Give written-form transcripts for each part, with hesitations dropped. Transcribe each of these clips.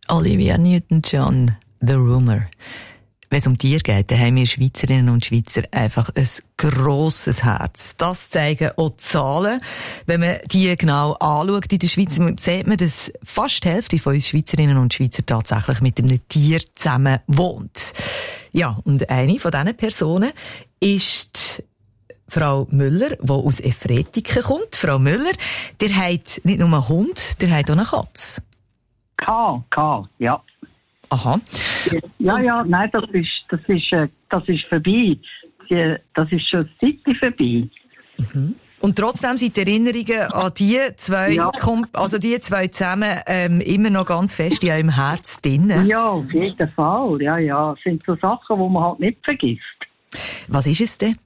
Olivia Newton-John, The Rumour. Wenn es um Tiere geht, dann haben wir Schweizerinnen und Schweizer einfach ein grosses Herz. Das zeigen auch die Zahlen. Wenn man die genau anschaut in der Schweiz, sieht man, dass fast die Hälfte von uns Schweizerinnen und Schweizer tatsächlich mit einem Tier zusammen wohnt. Ja, und eine von diesen Personen ist Frau Müller, die aus Efretiken kommt. Frau Müller, der hat nicht nur einen Hund, der hat auch eine Katze. Ja. Aha. Ja, nein, das ist vorbei. Das ist schon eine Zeit vorbei. Mhm. Und trotzdem sind die Erinnerungen an die zwei, die zwei zusammen, immer noch ganz fest in eurem Herz drin. Ja, auf jeden Fall. Ja. Das sind so Sachen, die man halt nicht vergisst. Was ist es denn?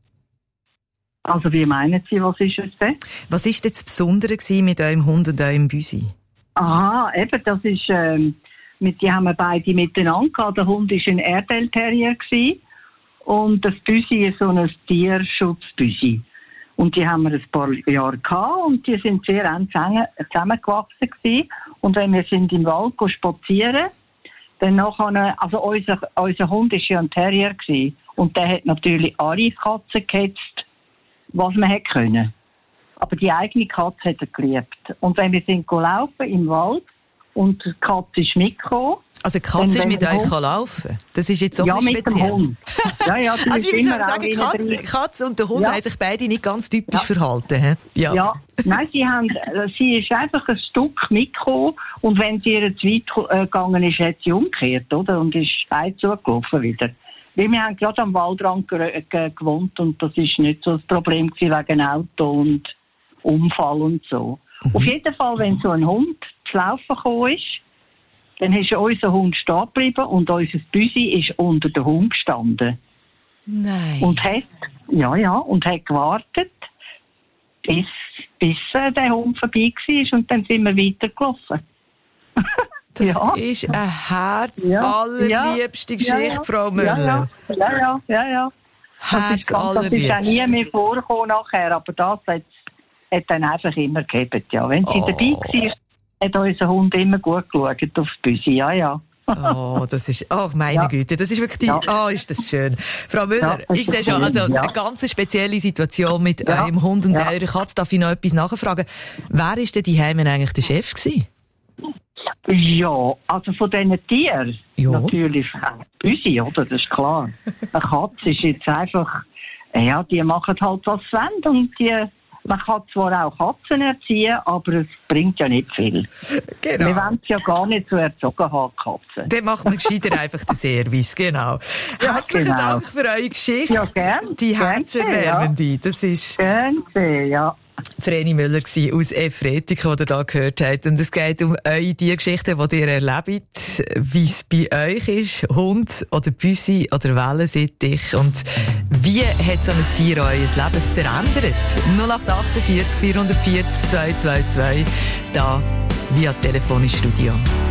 Also, wie meinen Sie, was ist es denn? Was war denn das Besondere mit eurem Hund und eurem Büsi? Aha, eben, das ist, die haben wir beide miteinander gehabt. Der Hund war ein Airedale Terrier und das Büsi ist so ein Tierschutzbüsi. Und die haben wir ein paar Jahre gehabt und die sind sehr eng zusammengewachsen gewesen. Und wenn wir sind im Wald spazieren, dann nachher, also unser Hund war ja ein Terrier gewesen. Und der hat natürlich alle Katzen gehetzt, was man hätte können. Aber die eigene Katze hat er geliebt. Und wenn wir sind laufen im Wald und die Katze ist mitgekommen. Also die Katze ist mit euch laufen? Das ist jetzt auch ein speziell. Ja, mit dem Hund. Ja, also ich würde sagen, Katze und der Hund haben sich beide nicht ganz typisch verhalten. He? Ja, nein, sie ist einfach ein Stück mitgekommen und wenn sie ihr zu weit gegangen ist, hat sie umgekehrt, oder? Und ist heim zugelaufen wieder. Weil wir haben gerade am Waldrand gewohnt und das ist nicht so das Problem gewesen wegen Auto und Unfall und so. Mhm. Auf jeden Fall, wenn so ein Hund zu laufen gekommen ist, dann ist unser Hund stehen geblieben und unser Büsi ist unter dem Hund gestanden. Nein. Und hat gewartet, bis der Hund vorbei war und dann sind wir weitergelaufen. Das ist eine herzallerliebste Geschichte, Frau Müller. Ja. Das ist auch nie mehr vorgekommen nachher, aber das hat dann einfach immer gegeben. Ja. Wenn sie dabei war, hat unser Hund immer gut geschaut auf die Büsi. Ja. Oh, das ist, meine Güte, das ist wirklich ist das schön. Frau Müller, ich sehe schon, also eine ganz spezielle Situation mit eurem Hund und eurer Katze. Darf ich noch etwas nachfragen? Wer ist denn daheim eigentlich der Chef gewesen? Ja, also von diesen Tieren natürlich Büsi, oder? Das ist klar. Eine Katze ist jetzt einfach, die machen halt was sie wollen und man kann zwar auch Katzen erziehen, aber es bringt ja nicht viel. Genau. Wir wollen es ja gar nicht so erzogen haben, Katzen. Dann macht man gescheiter einfach den Service, genau. Herzlichen Dank für eure Geschichte. Ja, gerne. Die herzerwärmende. Das ist Gerne, Vreni Müller aus Efretiken, die ihr da gehört habt. Und es geht um die Geschichten, die ihr erlebt, wie es bei euch ist, Hund oder Büsi oder Wellensittich. Und wie hat so ein Tier euer Leben verändert? 0848 440 222, da via Telefon ins Studio.